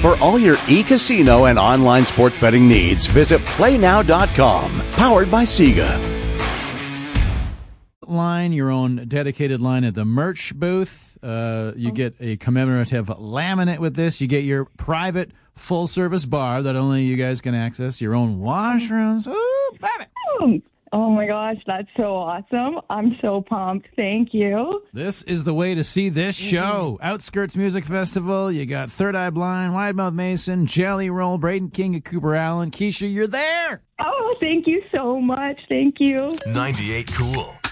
For all your e-casino and online sports betting needs, visit PlayNow.com. Powered by Sega. Line, your own dedicated line at the merch booth. You get a commemorative laminate with this. You get your private full-service bar that only you guys can access. Your own washrooms. Ooh, baby. Oh my gosh, that's so awesome. I'm so pumped. Thank you. This is the way to see this show. Outskirts Music Festival. You got Third Eye Blind, Wide Mouth Mason, Jelly Roll, Braden King of Cooper Allen. Keisha, you're there. Oh, thank you so much. Thank you. 98 Cool.